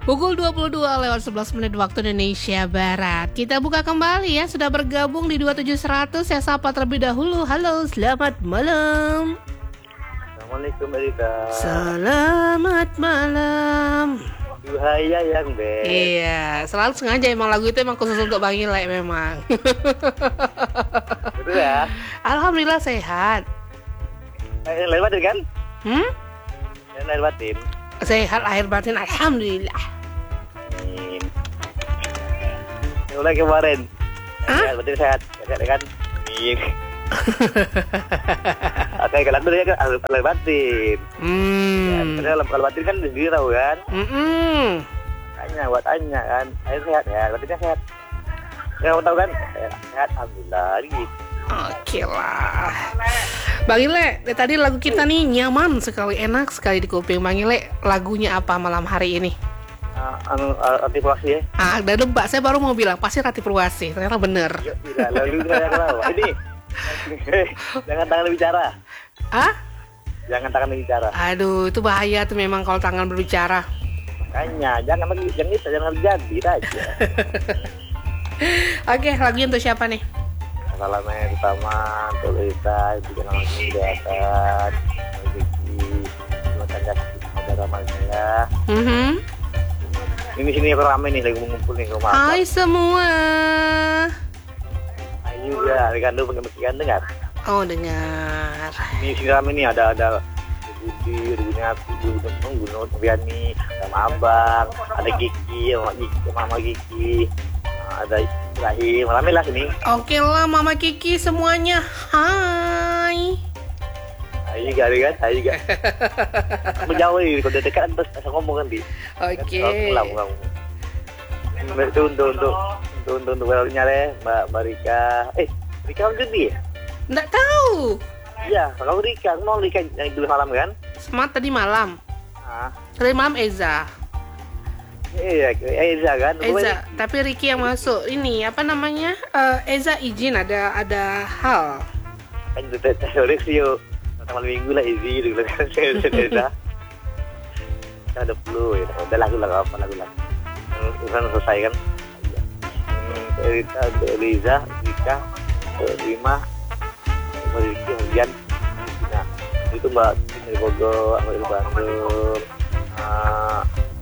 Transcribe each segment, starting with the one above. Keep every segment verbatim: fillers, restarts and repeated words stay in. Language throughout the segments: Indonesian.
Pukul dua puluh dua lewat sebelas menit waktu Indonesia Barat. Kita buka kembali ya, sudah bergabung di dua tujuh seratus. Saya sapa terlebih dahulu. Halo, selamat malam. Assalamualaikum Erika. Selamat malam. Duhaya yang best. Iya, selalu sengaja emang lagu itu emang khusus untuk Bang Ile memang. Betul ya? Alhamdulillah sehat. Eh, lahir batin kan? Hmm? Yang lahir batin. Sehat lahir batin, alhamdulillah. Amin. Mulai kemarin. Hah? Lahir batin sehat, sehat kan? Amin. Oke, kalau aku dia kan lahir batin. Hmm. Ya, kalau batin kan sendiri tahu kan? Mm-mm. Tanya buat tanya kan. Ayo sehat ya, batinnya sehat. Ya, kamu tahu kan? Sehat, alhamdulillah gitu. Oke lah Bang Ile, tadi lagu kita nih nyaman sekali, enak sekali di kuping. Bang Ile, lagunya apa malam hari ini? Uh, anu, uh, Rati Purwasi ya? Ah, udah nebak, saya baru mau bilang pasti Rati Purwasi. Ternyata bener. Ya, tidak, lalu saya tahu. Ini jangan tangan berbicara. Ah? Jangan tangan berbicara. Aduh, itu bahaya tuh memang kalau tangan berbicara. Makanya, jangan lagi, jangan bisa, jangan terjadi aja. Oke, lagunya untuk siapa nih? Salamnya pertama untuk Lita, juga nama kesehatan, rezeki, terima kasih saudara saya. Mm-hmm. Ini sini ramai nih, lagi mengumpul nih ke rumah. Hai semua. Hai juga, Ricardo pengen dengar. Oh dengar. Ini sini ramai nih, ada ada Budi, Rubunnya aku, Gunung, Gunung, Biani, sama Abang, ada Kiki, Mama Kiki, Mama Kiki, ada Ibrahim, ramai lah sini. Oke lah Mama Kiki semuanya. Hai. Hai juga, kan? Hai juga. Aku jauh nih, kalau dekat kan terus saya ngomong kan di. Oke. Pulang, pulang. Itu untuk untuk untuk untuk untuk welnya deh, Mbak Mbak Rika. Eh, Rika kan gede ya? Nggak tahu. Iya, kalau Rika, aku mau Rika yang dulu malam kan? Smart tadi malam. Ah, Tadi malam Eza. iya, Eza kan? Eza, tapi Ricky yang masuk. Ini apa namanya? Eh, Eza izin ada ada hal. Kan udah teori sih yuk. Malam minggu lah izin dulu kan Eza. Kita ada perlu ya. Udah lagu lagu apa lagu lagu. Urusan selesai kan? Cerita Eliza, Rika, Rima, Ricky, Hujan, Nah, itu Mbak dari Bogor, dari Bandung, uh,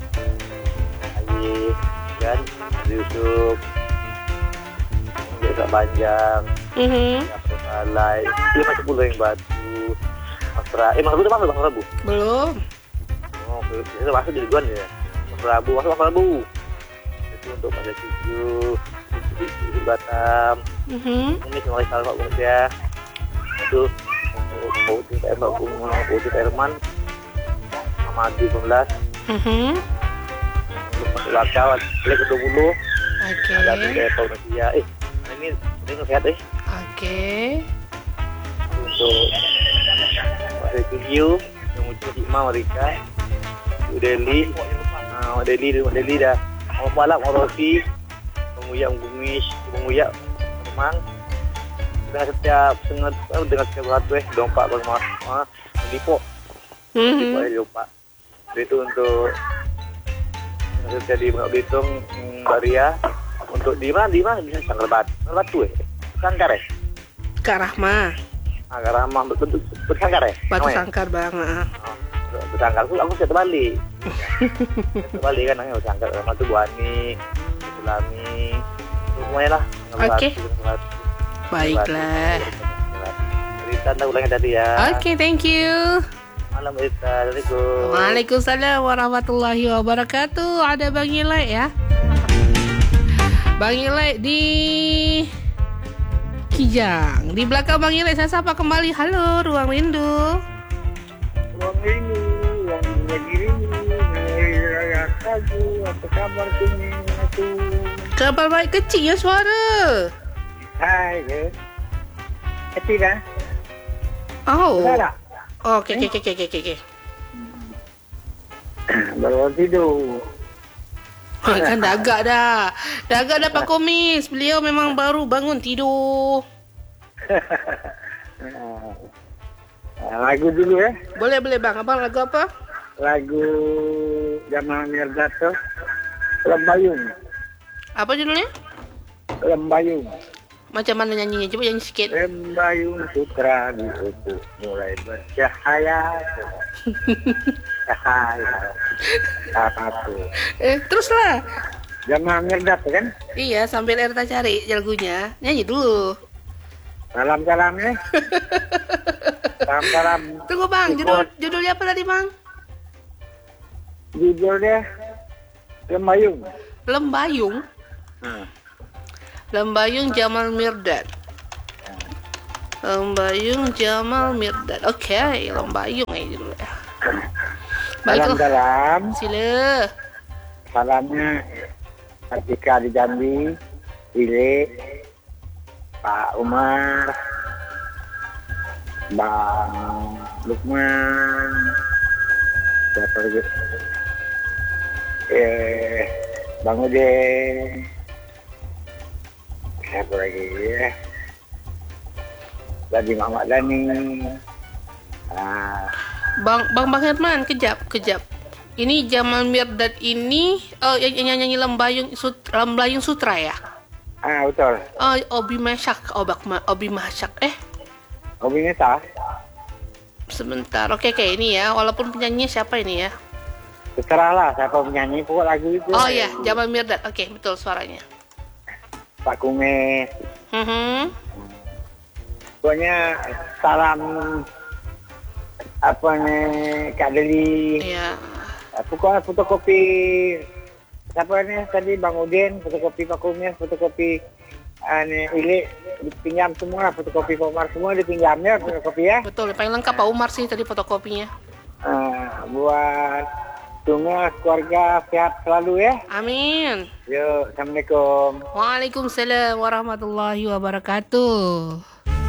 Ayi, kan, Yusuf, Desa Panjang, Mhm. Alay, lima sepuluh yang Batu, Mas Ra, eh Mas Rabu udah masuk Mas Rabu? Belum. Oh, itu masuk dari Guan ya, Mas Rabu, masuk Mas Rabu, itu untuk pada tujuh, di, di, di Batam, Mhm. ini semua salah Pak Bung ya, itu untuk Putih Mbak Bung, Putih Herman, sama Adi sebelas, Mhm. untuk masuk Lakau, Lek dua puluh, Oke. ada tiga tahun Asia, eh ini ini sehat eh. Oke. Untuk Mas Rikyu yang muncul di Ima Rika, Bu Deli, uh, Deli, Deli dah, mau balap, mau Rosi, penguyak Gumis, penguyak Remang, dengan setiap sengat, dengan setiap satu eh dompak bermas, ah, Dipo, Dipo Mhm. ya dompak. Itu untuk yang terjadi Mbak Belitung, Mbak Ria, untuk di mana di mana bisa Sangkar Batu, Sangkar Batu eh, Sangkar eh. Kak Rahma. Agak ramah bentuk bersangkar ya? Batu Namanya? sangkar banget. Oh, bersangkar aku aku bisa terbalik. Terbalik kan namanya bersangkar. Sama tuh Bu Ani, Sulami, semuanya lah. Oke. Baiklah. Cerita anda ulangnya tadi ya. Oke, thank you. Malam Rita, Assalamualaikum. Waalaikumsalam warahmatullahi wabarakatuh. Ada Bang Ile ya. Bang Ile di Kijang. Di belakang Bang Ile saya sapa kembali. Halo, Ruang Rindu. Ruang ini, yang lagi ini, raya kagu, apa kabar kini, aku. Kabar baik, kecil ya suara. Hai, ya. Kecil kan? Oh. Sudah tak? Oke, oke, oke, oke, oke. Baru tidur. Ha, kan dah agak dah. Dah agak dah Pak Komis. Beliau memang baru bangun tidur. Lagu dulu ya. Boleh, boleh Bang. Abang lagu apa? Lagu Jamal Mirdad tuh. Lembayung. Apa judulnya? Lembayung. Macam mana nyanyinya? Coba nyanyi sedikit. Lembayung sutra di ufuk mulai bercahaya. Cahaya. Apa tuh? Eh, teruslah. Jamal Mirdad kan? Iya, sambil Erta cari lagunya. Nyanyi dulu. Salam-salam ya. Salam-salam. Tunggu Bang, judul judulnya apa tadi Bang? Judulnya Lembayung. Lembayung. Hmm. Lembayung Jamal Mirdad. Lembayung Jamal Mirdad. Oke, Lembayung ya judulnya. Baiklah. Salam-salam. Sila. Salamnya ketika di Jambi, Ile, Pak Umar, Bang Lukman, siapa lagi? Eh, Bang Udin, siapa lagi ya? Tadi Muhammad Dani. Ah, Bang Bang Bang Herman, kejap, kejap. Ini Jamal Mirdad ini oh yang yang nyanyi Lembayung Sut, Lembayung Sutra ya? ah betul. Oh, Obi Masak, Obak Ma, Obi Masak. Eh, Obi Nisa. sebentar. Oke, oke ini ya. Walaupun penyanyinya siapa ini ya? Terserahlah siapa penyanyi pokok lagu itu. Oh ya, Jamal Mirdad. Oke, betul suaranya. Pak Kumes. Hmm. Pokoknya salam apa nih Kak Deli. Iya. Pokoknya fotokopi siapa nih tadi Bang Udin, fotokopi Pak Kumes, fotokopi ane Ile dipinjam semua, fotokopi Pak Umar semua dipinjam ya fotokopi ya. Betul, paling lengkap Pak Umar sih tadi fotokopinya. Uh, buat semua keluarga sehat selalu ya. Amin. Yuk, Assalamualaikum. Waalaikumsalam warahmatullahi wabarakatuh.